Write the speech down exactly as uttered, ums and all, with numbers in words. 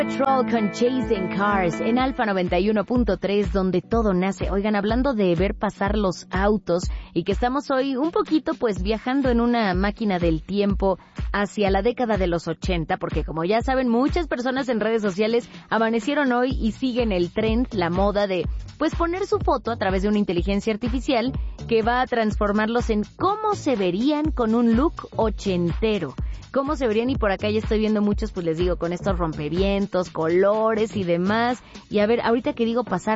Patrol con Chasing Cars en Alfa noventa y uno punto tres, donde todo nace. Oigan, hablando de ver pasar los autos y que estamos hoy un poquito pues viajando en una máquina del tiempo hacia la década de los ochenta, porque como ya saben, muchas personas en redes sociales amanecieron hoy y siguen el trend, la moda de pues poner su foto a través de una inteligencia artificial que va a transformarlos en cómo se verían con un look ochentero. Cómo se verían, y por acá ya estoy viendo muchos, pues les digo, con estos rompevientos, colores y demás. Y a ver, ahorita que digo pasar